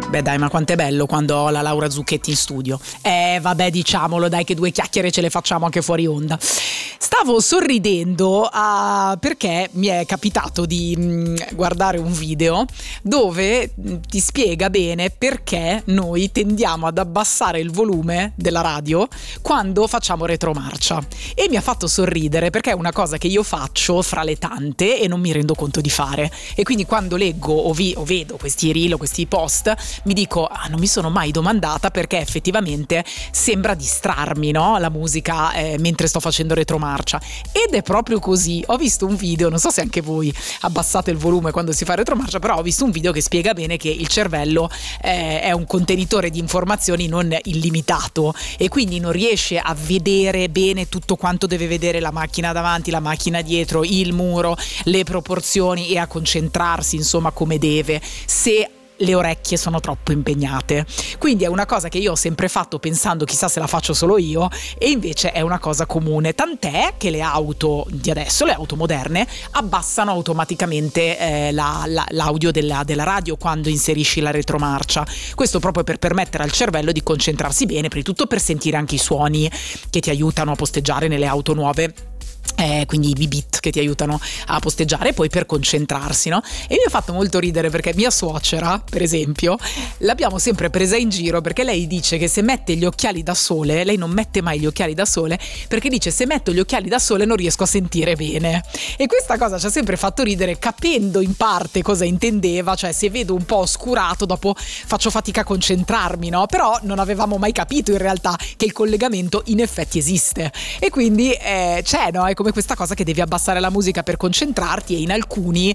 Beh dai, ma quanto è bello quando ho la Laura Zucchetti in studio. Vabbè, diciamolo, dai, che due chiacchiere ce le facciamo anche fuori onda. Stavo sorridendo perché mi è capitato di guardare un video dove ti spiega bene perché noi tendiamo ad abbassare il volume della radio quando facciamo retromarcia. E mi ha fatto sorridere perché è una cosa che io faccio fra le tante e non mi rendo conto di fare. E quindi quando leggo o vedo questi reel o questi post mi dico, non mi sono mai domandata perché effettivamente sembra distrarmi, no? La musica mentre sto facendo retromarcia. Ed è proprio così. Ho visto un video, non so se anche voi abbassate il volume quando si fa retromarcia, però ho visto un video che spiega bene che il cervello è un contenitore di informazioni non illimitato e quindi non riesce a vedere bene tutto quanto deve vedere la macchina davanti, la macchina dietro, il muro, le proporzioni e a concentrarsi insomma come deve se le orecchie sono troppo impegnate. Quindi è una cosa che io ho sempre fatto pensando chissà se la faccio solo io, e invece è una cosa comune, tant'è che le auto di adesso, le auto moderne, abbassano automaticamente l'audio della radio quando inserisci la retromarcia. Questo proprio per permettere al cervello di concentrarsi bene, prima di tutto per sentire anche i suoni che ti aiutano a posteggiare nelle auto nuove. Quindi i beat che ti aiutano a posteggiare, poi per concentrarsi, no? E mi ha fatto molto ridere perché mia suocera, per esempio, l'abbiamo sempre presa in giro perché lei dice che se mette gli occhiali da sole, lei non mette mai gli occhiali da sole perché dice se metto gli occhiali da sole non riesco a sentire bene. E questa cosa ci ha sempre fatto ridere, capendo in parte cosa intendeva, cioè se vedo un po' oscurato dopo faccio fatica a concentrarmi, no? Però non avevamo mai capito in realtà che il collegamento in effetti esiste e quindi c'è, no? È come questa cosa che devi abbassare la musica per concentrarti e in alcuni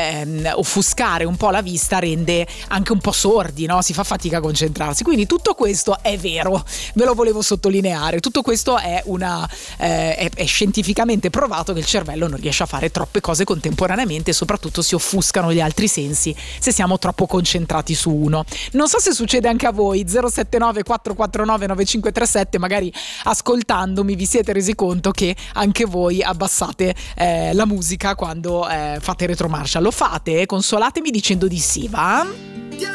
offuscare un po' la vista rende anche un po' sordi, no? Si fa fatica a concentrarsi. Quindi tutto questo è vero, ve lo volevo sottolineare. Tutto questo è scientificamente provato che il cervello non riesce a fare troppe cose contemporaneamente e soprattutto si offuscano gli altri sensi se siamo troppo concentrati su uno. Non so se succede anche a voi. 079 449 9537, magari ascoltandomi vi siete resi conto che anche voi abbassate la musica quando fate retromarcia. Lo fate? Consolatemi dicendo di sì, va?